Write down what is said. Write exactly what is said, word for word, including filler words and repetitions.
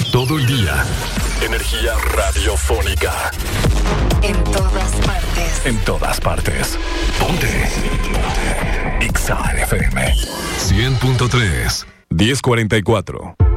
Todo el día. Energía radiofónica. En todas partes. En todas partes. Ponte. Ponte. Exa F M. cien punto tres. diez cuarenta y cuatro.